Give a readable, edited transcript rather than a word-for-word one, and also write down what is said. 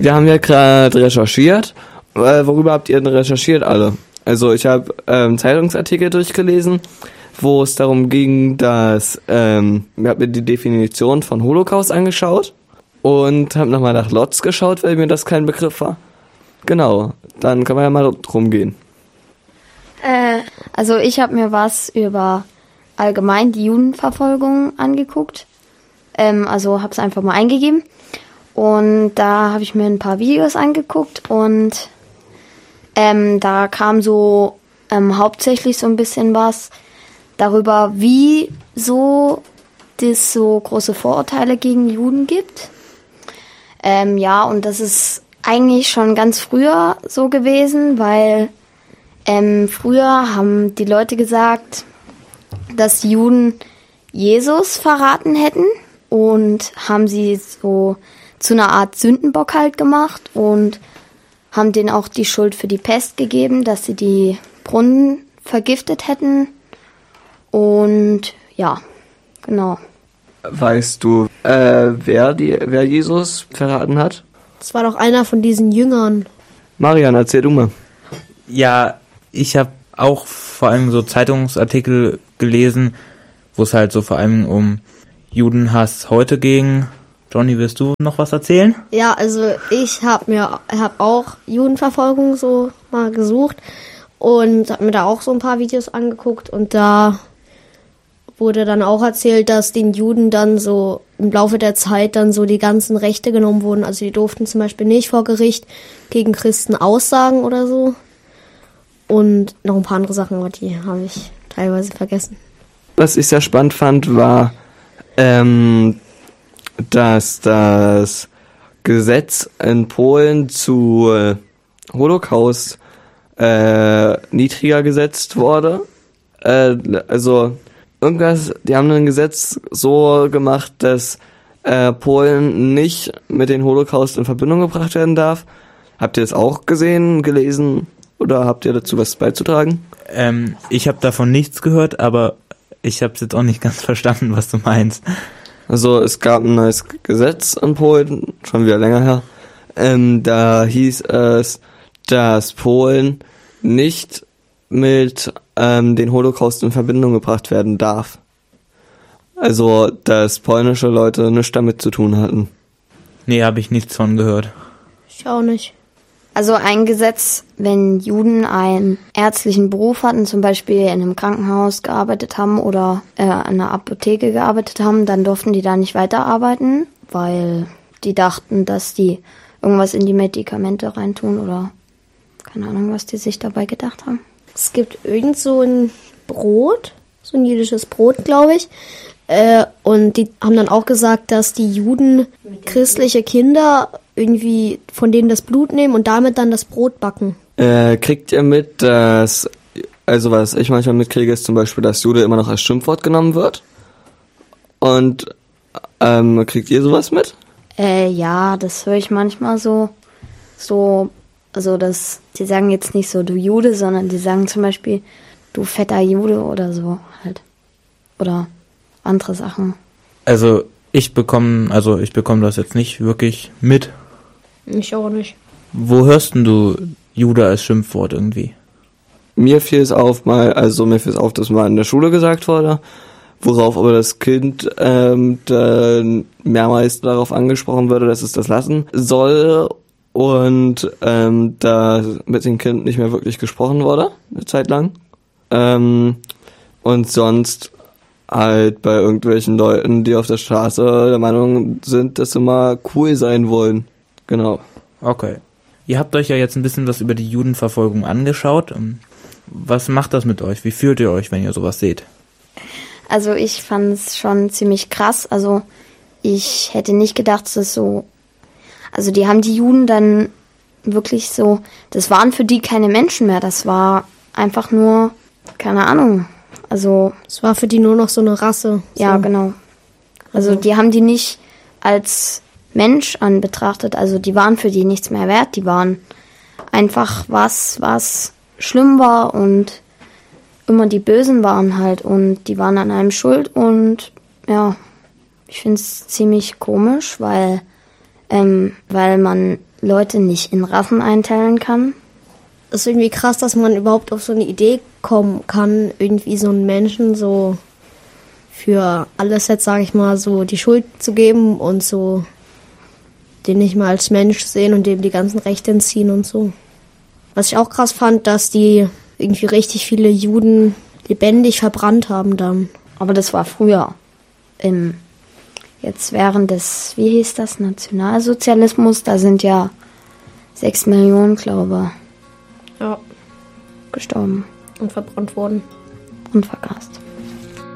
Wir haben ja gerade recherchiert. Worüber habt ihr denn recherchiert alle? Also ich habe Zeitungsartikel durchgelesen, wo es darum ging, dass ich habe mir die Definition von Holocaust angeschaut und habe nochmal nach Lotz geschaut, weil mir das kein Begriff war. Genau, dann kann man ja mal drum gehen. Also ich habe mir was über allgemein die Judenverfolgung angeguckt. Also habe es einfach mal eingegeben. Und da habe ich mir ein paar Videos angeguckt und da kam so hauptsächlich so ein bisschen was darüber, wie so es so große Vorurteile gegen Juden gibt. Ja, und das ist eigentlich schon ganz früher so gewesen, weil früher haben die Leute gesagt, dass Juden Jesus verraten hätten und haben sie so zu einer Art Sündenbock halt gemacht und haben denen auch die Schuld für die Pest gegeben, dass sie die Brunnen vergiftet hätten. Und ja, genau. Weißt du, wer Jesus verraten hat? Das war doch einer von diesen Jüngern. Marian, erzähl du mal. Ja, ich habe auch vor allem so Zeitungsartikel gelesen, wo es halt so vor allem um Judenhass heute ging. Johnny, willst du noch was erzählen? Ja, also ich habe auch Judenverfolgung so mal gesucht und habe mir da auch so ein paar Videos angeguckt und da wurde dann auch erzählt, dass den Juden dann so im Laufe der Zeit dann so die ganzen Rechte genommen wurden. Also die durften zum Beispiel nicht vor Gericht gegen Christen aussagen oder so. Und noch ein paar andere Sachen, aber die habe ich teilweise vergessen. Was ich sehr spannend fand, war, dass das Gesetz in Polen zu Holocaust niedriger gesetzt wurde. Also irgendwas, die haben ein Gesetz so gemacht, dass Polen nicht mit dem Holocaust in Verbindung gebracht werden darf. Habt ihr das auch gesehen, gelesen oder habt ihr dazu was beizutragen? Ich habe davon nichts gehört, aber ich habe es jetzt auch nicht ganz verstanden, was du meinst. Also es gab ein neues Gesetz in Polen, schon wieder länger her. Da hieß es, dass Polen nicht mit den Holocaust in Verbindung gebracht werden darf. Also, dass polnische Leute nichts damit zu tun hatten. Nee, habe ich nichts von gehört. Ich auch nicht. Also ein Gesetz, wenn Juden einen ärztlichen Beruf hatten, zum Beispiel in einem Krankenhaus gearbeitet haben oder an einer Apotheke gearbeitet haben, dann durften die da nicht weiterarbeiten, weil die dachten, dass die irgendwas in die Medikamente reintun oder keine Ahnung, was die sich dabei gedacht haben. Es gibt irgend so ein Brot, so ein jüdisches Brot, glaube ich. Und die haben dann auch gesagt, dass die Juden christliche Kinder irgendwie von denen das Blut nehmen und damit dann das Brot backen. Kriegt ihr mit, dass, also was ich manchmal mitkriege, ist zum Beispiel, dass Jude immer noch als Schimpfwort genommen wird? Und kriegt ihr sowas mit? Ja, das höre ich manchmal so, also die sagen jetzt nicht so, du Jude, sondern die sagen zum Beispiel, du fetter Jude oder so halt. Oder andere Sachen. Also ich bekomme das jetzt nicht wirklich mit. Ich auch nicht. Wo hörst denn du Jude als Schimpfwort irgendwie? Mir fiel es auf, dass mal in der Schule gesagt wurde, worauf aber das Kind dann mehrmals darauf angesprochen würde, dass es das lassen soll und da mit dem Kind nicht mehr wirklich gesprochen wurde, eine Zeit lang. Und sonst halt bei irgendwelchen Leuten, die auf der Straße der Meinung sind, dass sie mal cool sein wollen. Genau. Okay. Ihr habt euch ja jetzt ein bisschen was über die Judenverfolgung angeschaut. Was macht das mit euch? Wie fühlt ihr euch, wenn ihr sowas seht? Also ich fand es schon ziemlich krass. Also ich hätte nicht gedacht, dass es so... Also die haben die Juden dann wirklich so... Das waren für die keine Menschen mehr. Das war einfach nur... Keine Ahnung. Also... Es war für die nur noch so eine Rasse. Ja, genau. Also die haben die nicht als Mensch betrachtet. Also die waren für die nichts mehr wert. Die waren einfach was schlimm war und immer die Bösen waren halt. Und die waren an einem schuld. Und ja, ich finde es ziemlich komisch, weil weil man Leute nicht in Rassen einteilen kann. Das ist irgendwie krass, dass man überhaupt auf so eine Idee kommen kann, irgendwie so einen Menschen so für alles jetzt, sage ich mal, so die Schuld zu geben und so den nicht mal als Mensch sehen und dem die ganzen Rechte entziehen und so. Was ich auch krass fand, dass die irgendwie richtig viele Juden lebendig verbrannt haben dann. Aber das war früher. Jetzt während des, wie hieß das, Nationalsozialismus, da sind ja 6 Millionen, glaube ich, Ja. gestorben Und verbrannt worden. und vergast.